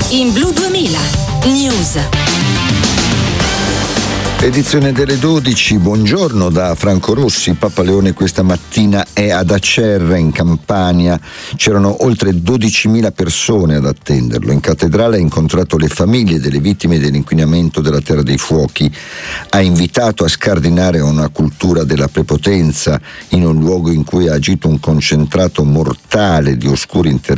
In Blu 2000 News. Edizione delle 12, buongiorno da Franco Rossi. Papa Leone questa mattina è ad Acerra in Campania, c'erano oltre 12.000 persone ad attenderlo. In cattedrale ha incontrato le famiglie delle vittime dell'inquinamento della Terra dei Fuochi, ha invitato a scardinare una cultura della prepotenza in un luogo in cui ha agito un concentrato mortale di oscuri interessi